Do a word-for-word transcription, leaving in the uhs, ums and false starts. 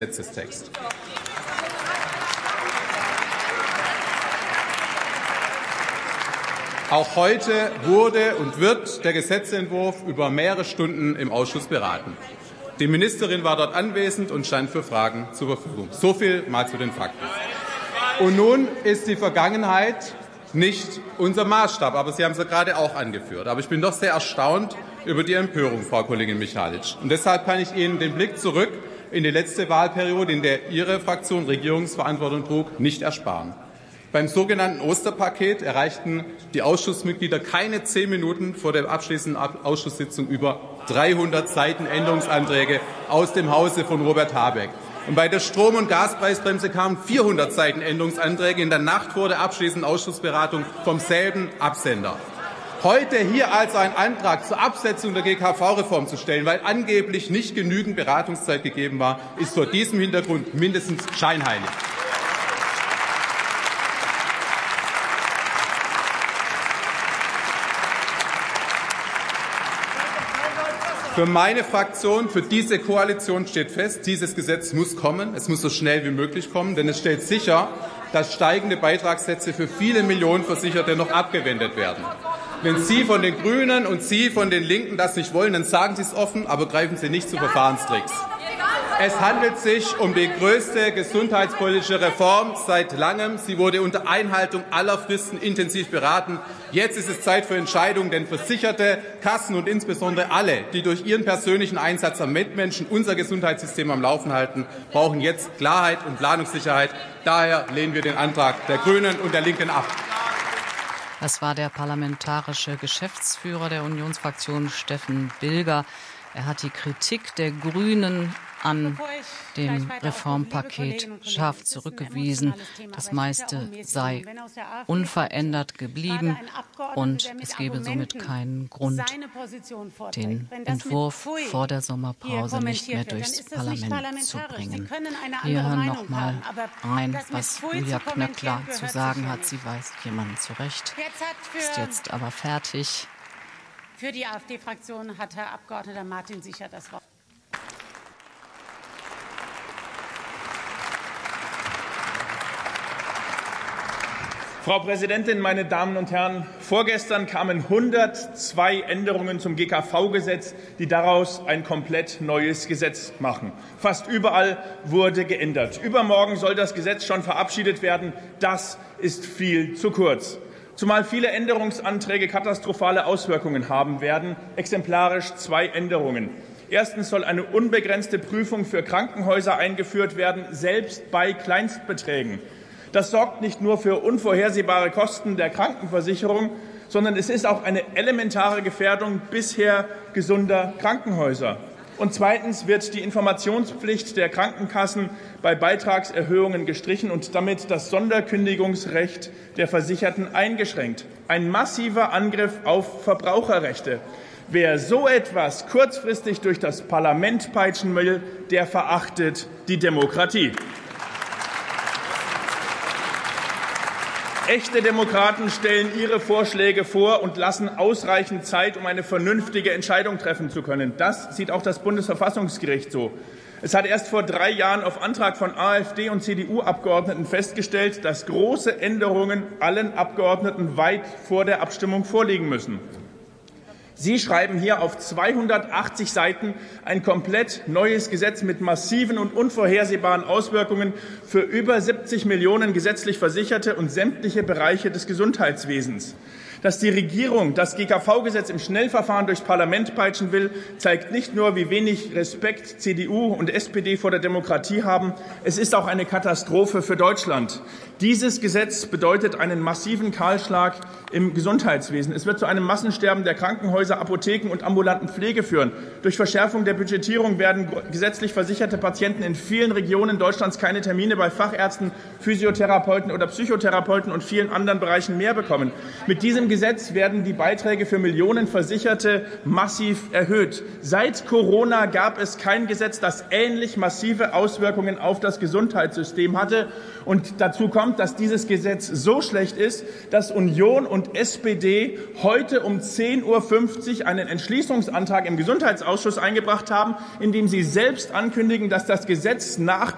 Gesetzestext. Auch heute wurde und wird der Gesetzentwurf über mehrere Stunden im Ausschuss beraten. Die Ministerin war dort anwesend und stand für Fragen zur Verfügung. So viel mal zu den Fakten. Und nun ist die Vergangenheit nicht unser Maßstab, aber Sie haben es ja gerade auch angeführt. Aber ich bin doch sehr erstaunt über die Empörung, Frau Kollegin Michalic. Und deshalb kann ich Ihnen den Blick zurück in die letzte Wahlperiode, in der Ihre Fraktion Regierungsverantwortung trug, nicht ersparen. Beim sogenannten Osterpaket erreichten die Ausschussmitglieder keine zehn Minuten vor der abschließenden Ausschusssitzung über dreihundert Seiten Änderungsanträge aus dem Hause von Robert Habeck. Und bei der Strom- und Gaspreisbremse kamen vierhundert Seiten Änderungsanträge in der Nacht vor der abschließenden Ausschussberatung vom selben Absender. Heute hier also einen Antrag zur Absetzung der G K V-Reform zu stellen, weil angeblich nicht genügend Beratungszeit gegeben war, ist vor diesem Hintergrund mindestens scheinheilig. Für meine Fraktion, für diese Koalition steht fest, dieses Gesetz muss kommen. Es muss so schnell wie möglich kommen, denn es stellt sicher, dass steigende Beitragssätze für viele Millionen Versicherte noch abgewendet werden. Wenn Sie von den Grünen und Sie von den Linken das nicht wollen, dann sagen Sie es offen, aber greifen Sie nicht zu Verfahrenstricks. Es handelt sich um die größte gesundheitspolitische Reform seit langem. Sie wurde unter Einhaltung aller Fristen intensiv beraten. Jetzt ist es Zeit für Entscheidungen, denn Versicherte, Kassen und insbesondere alle, die durch ihren persönlichen Einsatz am Mitmenschen unser Gesundheitssystem am Laufen halten, brauchen jetzt Klarheit und Planungssicherheit. Daher lehnen wir den Antrag der Grünen und der Linken ab. Das war der parlamentarische Geschäftsführer der Unionsfraktion, Steffen Bilger. Er hat die Kritik der Grünen an dem Reformpaket scharf zurückgewiesen. Das meiste sei unverändert geblieben und es gebe somit keinen Grund, den Entwurf vor der Sommerpause nicht mehr durchs Parlament zu bringen. Wir hören noch mal rein, was Julia Knöckler zu sagen hat. Sie weist jemanden zurecht, ist jetzt aber fertig. Für die AfD-Fraktion hat Herr Abgeordneter Martin Sicher das Wort. Frau Präsidentin, meine Damen und Herren! Vorgestern kamen hundertzwei Änderungen zum G K V-Gesetz, die daraus ein komplett neues Gesetz machen. Fast überall wurde geändert. Übermorgen soll das Gesetz schon verabschiedet werden. Das ist viel zu kurz. Zumal viele Änderungsanträge katastrophale Auswirkungen haben werden. Exemplarisch zwei Änderungen. Erstens soll eine unbegrenzte Prüfung für Krankenhäuser eingeführt werden, selbst bei Kleinstbeträgen. Das sorgt nicht nur für unvorhersehbare Kosten der Krankenversicherung, sondern es ist auch eine elementare Gefährdung bisher gesunder Krankenhäuser. Und zweitens wird die Informationspflicht der Krankenkassen bei Beitragserhöhungen gestrichen und damit das Sonderkündigungsrecht der Versicherten eingeschränkt. Ein massiver Angriff auf Verbraucherrechte. Wer so etwas kurzfristig durch das Parlament peitschen will, der verachtet die Demokratie. Echte Demokraten stellen ihre Vorschläge vor und lassen ausreichend Zeit, um eine vernünftige Entscheidung treffen zu können. Das sieht auch das Bundesverfassungsgericht so. Es hat erst vor drei Jahren auf Antrag von AfD und C D U-Abgeordneten festgestellt, dass große Änderungen allen Abgeordneten weit vor der Abstimmung vorliegen müssen. Sie schreiben hier auf zweihundertachtzig Seiten ein komplett neues Gesetz mit massiven und unvorhersehbaren Auswirkungen für über siebzig Millionen gesetzlich Versicherte und sämtliche Bereiche des Gesundheitswesens. Dass die Regierung das G K V-Gesetz im Schnellverfahren durchs Parlament peitschen will, zeigt nicht nur, wie wenig Respekt C D U und S P D vor der Demokratie haben, es ist auch eine Katastrophe für Deutschland. Dieses Gesetz bedeutet einen massiven Kahlschlag im Gesundheitswesen. Es wird zu einem Massensterben der Krankenhäuser, Apotheken und ambulanten Pflege führen. Durch Verschärfung der Budgetierung werden gesetzlich versicherte Patienten in vielen Regionen Deutschlands keine Termine bei Fachärzten, Physiotherapeuten oder Psychotherapeuten und vielen anderen Bereichen mehr bekommen. Mit diesem Gesetz werden die Beiträge für Millionen Versicherte massiv erhöht. Seit Corona gab es kein Gesetz, das ähnlich massive Auswirkungen auf das Gesundheitssystem hatte. Und dazu kommt, dass dieses Gesetz so schlecht ist, dass Union und S P D heute um zehn Uhr fünfzig einen Entschließungsantrag im Gesundheitsausschuss eingebracht haben, in dem sie selbst ankündigen, dass das Gesetz nach